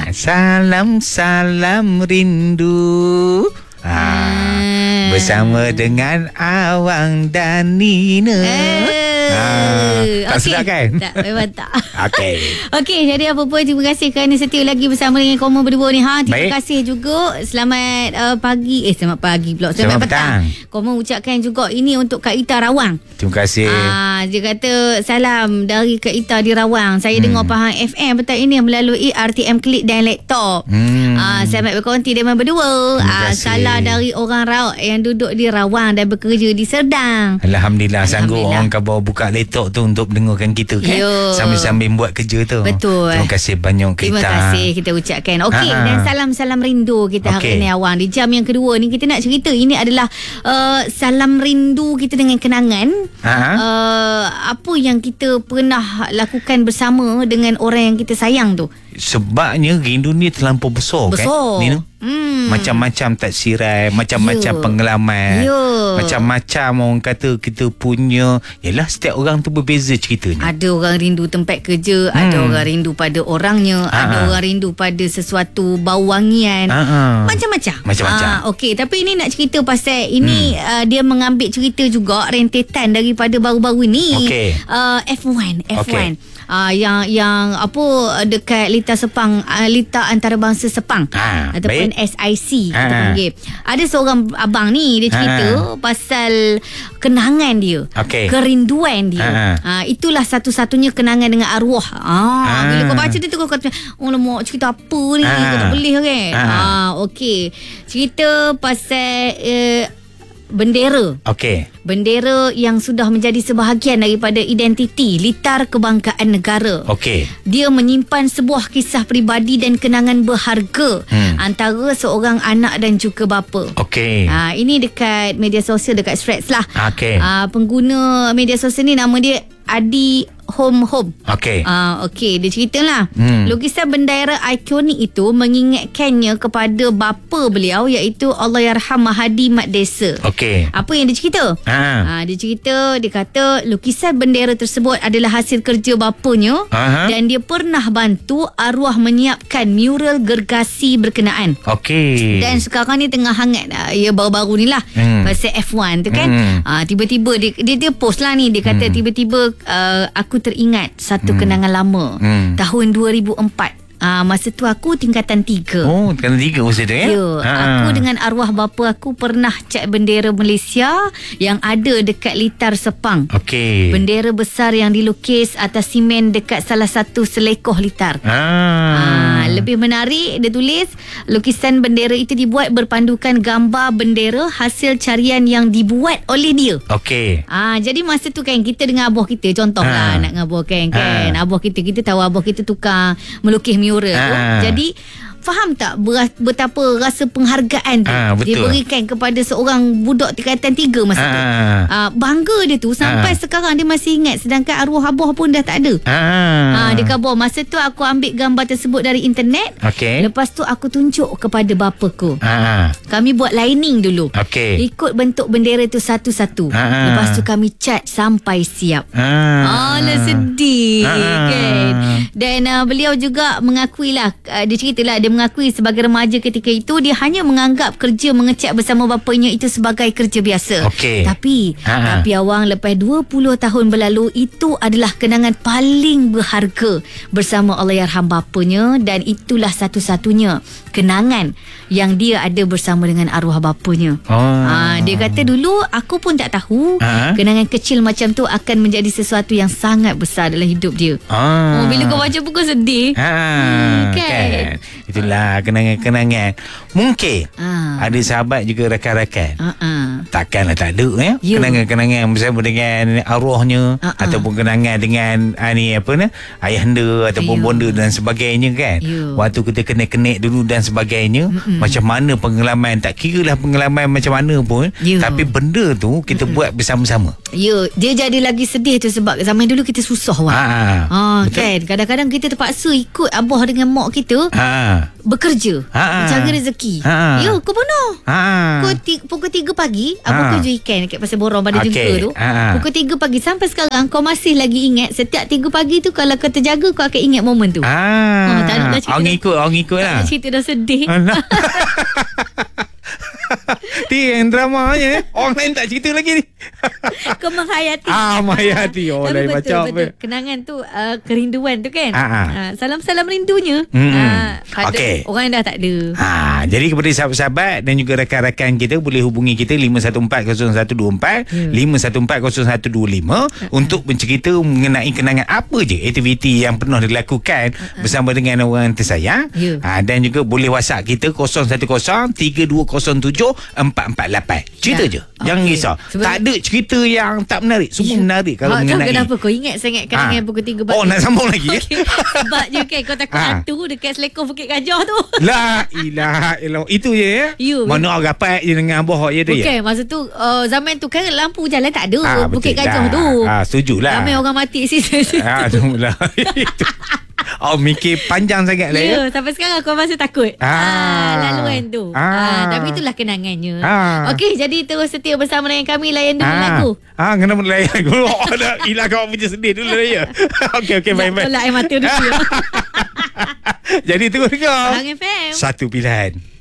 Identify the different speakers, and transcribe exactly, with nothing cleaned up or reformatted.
Speaker 1: Salam-salam rindu. Ha, hmm. Bersama dengan Awang dan Nina.
Speaker 2: Eh.
Speaker 1: Ha, tak
Speaker 2: okay.
Speaker 1: sedap kan?
Speaker 2: Tak, memang tak.
Speaker 1: Okey.
Speaker 2: Okey, jadi apa pun terima kasih kerana setia lagi bersama dengan Koma berdua ni. Ha, terima
Speaker 1: Baik.
Speaker 2: kasih juga. Selamat uh, pagi. Eh, selamat pagi pula. Selamat,
Speaker 1: Selamat
Speaker 2: petang.
Speaker 1: petang.
Speaker 2: Koma ucapkan juga ini untuk Kak Ita Rawang.
Speaker 1: Terima kasih.
Speaker 2: Ah, dia kata salam dari Kak Ita di Rawang. Saya hmm. dengar Pahang F M petang ini melalui R T M Klik dan laptop.
Speaker 1: Hmm.
Speaker 2: Ah, selamat berkonti dengan berdua. Ah, salah dari orang Rawang yang duduk di Rawang dan bekerja di Serdang.
Speaker 1: Alhamdulillah, sanggup
Speaker 2: Alhamdulillah.
Speaker 1: orang khabar buka laptop tu untuk dengarkan kita kan.
Speaker 2: Yo.
Speaker 1: Sambil-sambil buat kerja tu.
Speaker 2: Betul.
Speaker 1: Terima kasih banyak kita.
Speaker 2: Terima kasih kita ucapkan. Okey,
Speaker 1: Ha-ha.
Speaker 2: dan salam-salam rindu kita hari
Speaker 1: Okey.
Speaker 2: ini Awang. Di jam yang kedua ni kita nak cerita, ini adalah uh, salam rindu kita dengan kenangan.
Speaker 1: Ha-ha.
Speaker 2: Uh, apa yang kita pernah lakukan bersama dengan orang yang kita sayang tu.
Speaker 1: Sebabnya rindu ni terlampau besar,
Speaker 2: Besar.
Speaker 1: kan Nina?
Speaker 2: Hmm.
Speaker 1: Macam-macam taksiran, macam-macam
Speaker 2: Ya.
Speaker 1: pengalaman,
Speaker 2: Ya.
Speaker 1: macam-macam orang kata kita punya. Yalah, setiap orang tu berbeza ceritanya.
Speaker 2: Ada orang rindu tempat kerja, hmm. ada orang rindu pada orangnya,
Speaker 1: Ha-ha.
Speaker 2: ada orang rindu pada sesuatu bau wangian.
Speaker 1: Ha-ha.
Speaker 2: Macam-macam.
Speaker 1: Macam-macam.
Speaker 2: Ah, okey, tapi ini nak cerita pasal ini hmm. uh, dia mengambil cerita juga rentetan daripada baru-baru ni.
Speaker 1: Okey.
Speaker 2: Uh, F one, F one.
Speaker 1: Okey.
Speaker 2: Uh, yang yang apa dekat Lita Sepang, uh, Lita Antarabangsa Sepang.
Speaker 1: Ha,
Speaker 2: ataupun
Speaker 1: baik.
Speaker 2: S I C kita
Speaker 1: Ha.
Speaker 2: panggil. Ada seorang abang ni dia cerita
Speaker 1: Ha.
Speaker 2: pasal kenangan dia.
Speaker 1: Okey.
Speaker 2: Kerinduan dia.
Speaker 1: Ha.
Speaker 2: Uh, itulah satu-satunya kenangan dengan arwah. Ah,
Speaker 1: Ha.
Speaker 2: bila kau baca dia tu kau kata, "Oh lama cerita apa ni?"
Speaker 1: Ha.
Speaker 2: Kau tak boleh kan?
Speaker 1: Ha.
Speaker 2: Ah, okey. Cerita pasal uh, bendera.
Speaker 1: Okey.
Speaker 2: Bendera yang sudah menjadi sebahagian daripada identiti Litar Kebanggaan Negara.
Speaker 1: Okey.
Speaker 2: Dia menyimpan sebuah kisah peribadi dan kenangan berharga
Speaker 1: Hmm.
Speaker 2: antara seorang anak dan juga bapa.
Speaker 1: Okey.
Speaker 2: Ha, ini dekat media sosial, dekat Threads lah.
Speaker 1: Okey.
Speaker 2: Ha, pengguna media sosial ni nama dia Adi Home Home.
Speaker 1: Okey.
Speaker 2: Ah, okey, dia ceritalah.
Speaker 1: Hmm.
Speaker 2: Lukisan bendera ikonik itu mengingatkannya kepada bapa beliau iaitu Allahyarham Mahadi Mat Desa.
Speaker 1: Okey.
Speaker 2: Apa yang dia cerita?
Speaker 1: Ha.
Speaker 2: Ah, dia cerita, dia kata lukisan bendera tersebut adalah hasil kerja bapanya.
Speaker 1: Aha.
Speaker 2: Dan dia pernah bantu arwah menyiapkan mural gergasi berkenaan.
Speaker 1: Okey.
Speaker 2: Dan sekarang ni tengah hangat uh, ya baru-baru ni lah
Speaker 1: Hmm.
Speaker 2: pasal F one tu kan.
Speaker 1: Hmm.
Speaker 2: uh, Tiba-tiba dia, dia, dia post lah ni. Dia kata
Speaker 1: Hmm.
Speaker 2: tiba-tiba uh, aku teringat satu
Speaker 1: Hmm.
Speaker 2: kenangan lama.
Speaker 1: Hmm.
Speaker 2: Tahun dua ribu empat. Uh, masa tu aku tingkatan tiga.
Speaker 1: Oh, kena tiga masa tu ya?
Speaker 2: Ya,
Speaker 1: Ha.
Speaker 2: aku dengan arwah bapa aku pernah cat bendera Malaysia yang ada dekat Litar Sepang.
Speaker 1: Okey.
Speaker 2: Bendera besar yang dilukis atas simen dekat salah satu selekoh Litar.
Speaker 1: Ah.
Speaker 2: Ah, lebih menarik, dia tulis lukisan bendera itu dibuat berpandukan gambar bendera hasil carian yang dibuat oleh dia.
Speaker 1: Okey.
Speaker 2: Ah, jadi masa tu kan kita dengan abah kita, contohlah
Speaker 1: Ha.
Speaker 2: nak ngabarkan kan.
Speaker 1: Ha.
Speaker 2: Abah kita, kita tahu abah kita tukang melukis mural tu.
Speaker 1: Ha.
Speaker 2: Jadi faham tak beras, betapa rasa penghargaan tu
Speaker 1: Ha, betul.
Speaker 2: diberikan kepada seorang budak tingkatan tiga masa
Speaker 1: Ha.
Speaker 2: tu. Ah, bangga dia tu sampai
Speaker 1: Ha.
Speaker 2: sekarang dia masih ingat, sedangkan arwah abah pun dah tak ada.
Speaker 1: Ah.
Speaker 2: Ha, dia khabar masa tu aku ambil gambar tersebut dari internet.
Speaker 1: Okey.
Speaker 2: Lepas tu aku tunjuk kepada bapaku.
Speaker 1: Ah.
Speaker 2: Kami buat lining dulu.
Speaker 1: Okey.
Speaker 2: Ikut bentuk bendera tu satu-satu.
Speaker 1: Ha.
Speaker 2: Lepas tu kami cat sampai siap.
Speaker 1: Ah.
Speaker 2: Alah sedih
Speaker 1: Ah.
Speaker 2: kan. Dan uh, beliau juga mengakui lah, uh, dia ceritalah, dia mengakui sebagai remaja ketika itu dia hanya menganggap kerja mengecat bersama bapanya itu sebagai kerja biasa.
Speaker 1: Okey.
Speaker 2: Tapi
Speaker 1: Ha.
Speaker 2: tapi awang lepas dua puluh tahun berlalu, itu adalah kenangan paling berharga bersama Allahyarham bapanya, dan itulah satu-satunya kenangan yang dia ada bersama dengan arwah bapanya.
Speaker 1: Oh.
Speaker 2: Ha, dia kata dulu aku pun tak tahu
Speaker 1: Ha?
Speaker 2: kenangan kecil macam tu akan menjadi sesuatu yang sangat besar dalam hidup dia.
Speaker 1: Ah.
Speaker 2: Oh, bila kau baca pun kau sedih.
Speaker 1: Ha,
Speaker 2: Hmm, kan?
Speaker 1: kan. Itulah kenangan-kenangan. Mungkin
Speaker 2: Ah.
Speaker 1: ada sahabat juga rakan-rakan.
Speaker 2: Uh-uh.
Speaker 1: Takkanlah tak ada ya.
Speaker 2: Ya.
Speaker 1: Kenangan-kenangan bersama dengan arwahnya,
Speaker 2: Ah, ah.
Speaker 1: ataupun kenangan dengan ah, ni apa ni, ayahanda ataupun
Speaker 2: Ya.
Speaker 1: bonda dan sebagainya kan.
Speaker 2: Ya.
Speaker 1: Waktu kita kenek-kenek dulu dan sebagainya,
Speaker 2: Mm-mm.
Speaker 1: macam mana pengalaman, tak kira lah pengalaman macam mana pun,
Speaker 2: Ya.
Speaker 1: tapi benda tu kita
Speaker 2: Mm-mm.
Speaker 1: buat bersama-sama.
Speaker 2: Ya, dia jadi lagi sedih tu sebab zaman dulu kita susah wah.
Speaker 1: Ha,
Speaker 2: Ah,
Speaker 1: betul.
Speaker 2: kan. Kadang-kadang kita terpaksa ikut abah dengan mak kita.
Speaker 1: Ha.
Speaker 2: bekerja,
Speaker 1: Ha-ha.
Speaker 2: jaga rezeki.
Speaker 1: Ha-ha.
Speaker 2: Yo, kau bunuh.
Speaker 1: Ha.
Speaker 2: Pukul, ti- pukul tiga pagi
Speaker 1: Ha.
Speaker 2: Abang kerja ikan dekat Pasar Borong pada
Speaker 1: Okey.
Speaker 2: jengka tu.
Speaker 1: Ha.
Speaker 2: Pukul tiga pagi sampai sekarang kau masih lagi ingat. Setiap tiga pagi tu kalau kau terjaga kau akan ingat momen tu.
Speaker 1: Ah.
Speaker 2: Oh, tak nak dah cerita
Speaker 1: Orang
Speaker 2: dah.
Speaker 1: ikut, orang ikut lah.
Speaker 2: Cerita dah sedih.
Speaker 1: Alah. Ti yang dramanya eh. Orang lain tak cerita lagi ni.
Speaker 2: Kau menghayati.
Speaker 1: Ah, menghayati. Oh,
Speaker 2: Tapi
Speaker 1: lain
Speaker 2: betul,
Speaker 1: macam
Speaker 2: betul.
Speaker 1: apa.
Speaker 2: Kenangan tu uh, kerinduan tu kan.
Speaker 1: Ah, ah.
Speaker 2: Uh, salam-salam rindunya.
Speaker 1: Mm-mm.
Speaker 2: Uh, pada
Speaker 1: Okey.
Speaker 2: orang yang dah tak ada.
Speaker 1: Ha, jadi kepada sahabat-sahabat dan juga rakan-rakan kita boleh hubungi kita lima satu empat kosong satu dua empat,
Speaker 2: Ya.
Speaker 1: lima satu empat kosong satu dua lima untuk bercerita mengenai kenangan apa je aktiviti yang pernah dilakukan bersama dengan orang tersayang.
Speaker 2: Ya.
Speaker 1: Ha, dan juga boleh WhatsApp kita kosong satu kosong tiga dua kosong tujuh empat empat lapan. Cerita
Speaker 2: Ya.
Speaker 1: je. Jangan
Speaker 2: Okey.
Speaker 1: risau.
Speaker 2: Sebab-
Speaker 1: Tak ada cerita yang tak menarik. Semua
Speaker 2: Ya.
Speaker 1: menarik kalau
Speaker 2: Ah, tahu
Speaker 1: mengenai.
Speaker 2: kenapa kau ingat sangat kenangan
Speaker 1: Ah.
Speaker 2: pukul tiga pagi?
Speaker 1: Oh, nak sambung lagi ya?
Speaker 2: Okey. Sebab je kan kau takut
Speaker 1: Ah.
Speaker 2: hantu dekat Selekong Bukit Gajah tu.
Speaker 1: La ilaha illallah. Itu je ya.
Speaker 2: You.
Speaker 1: Mana orang rapat je dengan abah je tu ya.
Speaker 2: Bukan, masa tu uh, zaman tu kan lampu jalan tak ada.
Speaker 1: Ah,
Speaker 2: Bukit
Speaker 1: betul
Speaker 2: Gajah
Speaker 1: lah.
Speaker 2: tu.
Speaker 1: Ah, setujulah.
Speaker 2: Ramai orang mati situ.
Speaker 1: Ah, tu lah. Itu. Oh, mikir panjang sangat lah ya.
Speaker 2: Ya, sampai sekarang kau masih takut.
Speaker 1: Ah.
Speaker 2: Laluan tu.
Speaker 1: Ah.
Speaker 2: Ah, tapi itulah kenangannya.
Speaker 1: Ah.
Speaker 2: Okey, jadi terus setia bersama dengan kami layan dulu lagu.
Speaker 1: Ah, kena mula layan dulu. Oh, dah hilang kau punya sedih dulu lah ya. Okey, okey, baik-baik.
Speaker 2: Tolak air mata dulu.
Speaker 1: Jadi terus dengar.
Speaker 2: Bang F M.
Speaker 1: Satu pilihan.